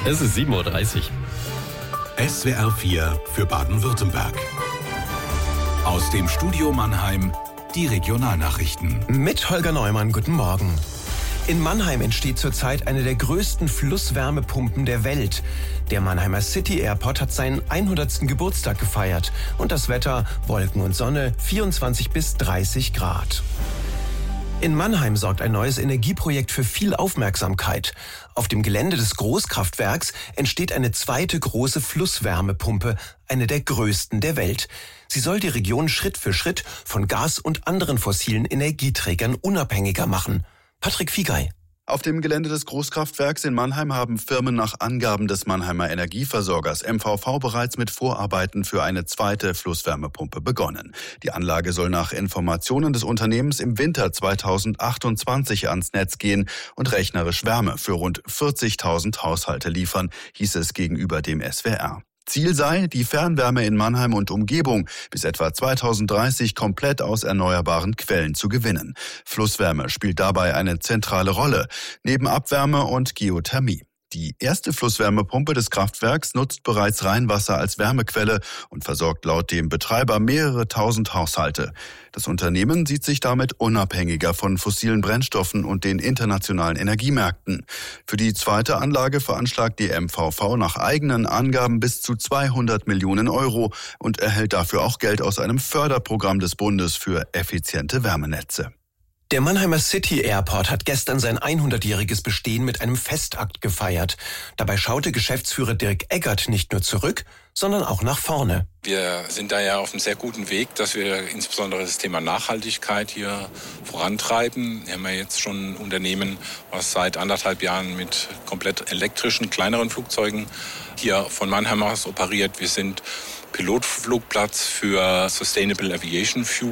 Es ist 7:30 Uhr. SWR 4 für Baden-Württemberg. Aus dem Studio Mannheim die Regionalnachrichten. Mit Holger Neumann, guten Morgen. In Mannheim entsteht zurzeit eine der größten Flusswärmepumpen der Welt. Der Mannheimer City Airport hat seinen 100. Geburtstag gefeiert. Und das Wetter, Wolken und Sonne, 24 bis 30 Grad. In Mannheim sorgt ein neues Energieprojekt für viel Aufmerksamkeit. Auf dem Gelände des Großkraftwerks entsteht eine zweite große Flusswärmepumpe, eine der größten der Welt. Sie soll die Region Schritt für Schritt von Gas und anderen fossilen Energieträgern unabhängiger machen. Patrick Fiegei. Auf dem Gelände des Großkraftwerks in Mannheim haben Firmen nach Angaben des Mannheimer Energieversorgers MVV bereits mit Vorarbeiten für eine zweite Flusswärmepumpe begonnen. Die Anlage soll nach Informationen des Unternehmens im Winter 2028 ans Netz gehen und rechnerisch Wärme für rund 40.000 Haushalte liefern, hieß es gegenüber dem SWR. Ziel sei, die Fernwärme in Mannheim und Umgebung bis etwa 2030 komplett aus erneuerbaren Quellen zu gewinnen. Flusswärme spielt dabei eine zentrale Rolle, neben Abwärme und Geothermie. Die erste Flusswärmepumpe des Kraftwerks nutzt bereits Rheinwasser als Wärmequelle und versorgt laut dem Betreiber mehrere tausend Haushalte. Das Unternehmen sieht sich damit unabhängiger von fossilen Brennstoffen und den internationalen Energiemärkten. Für die zweite Anlage veranschlagt die MVV nach eigenen Angaben bis zu 200 Millionen Euro und erhält dafür auch Geld aus einem Förderprogramm des Bundes für effiziente Wärmenetze. Der Mannheimer City Airport hat gestern sein 100-jähriges Bestehen mit einem Festakt gefeiert. Dabei schaute Geschäftsführer Dirk Eggert nicht nur zurück, sondern auch nach vorne. Wir sind da ja auf einem sehr guten Weg, dass wir insbesondere das Thema Nachhaltigkeit hier vorantreiben. Wir haben ja jetzt schon ein Unternehmen, was seit 1,5 Jahren mit komplett elektrischen, kleineren Flugzeugen hier von Mannheim aus operiert. Wir sind Pilotflugplatz für Sustainable Aviation Fuel.